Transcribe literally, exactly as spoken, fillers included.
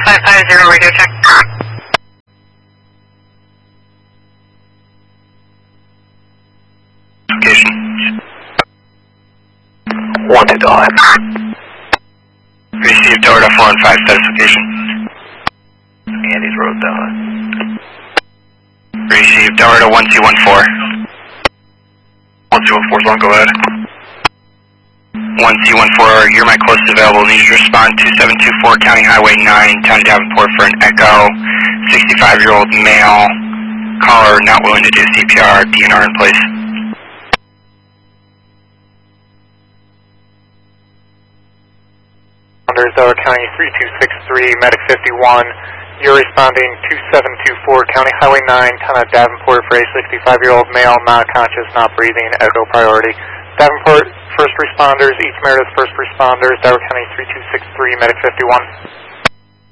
five five zero, radio check. Location. Wanted on. Received Delta four and five status location. Andy's Road Delta. Received Delta one C one four. one C one four is on, go ahead. one C one four, you're my closest available. Need you to respond two seven two four County Highway nine, Town of Davenport for an Echo. sixty-five year old male. Caller not willing to do C P R. D N R in place. Delaware County three two six three, Medic fifty-one. You're responding two seven two four County Highway nine, Town of Davenport for a sixty-five year old male, not conscious, not breathing, Echo priority. Davenport first responders, East Meredith first responders, Delaware County three two six three, Medic fifty-one.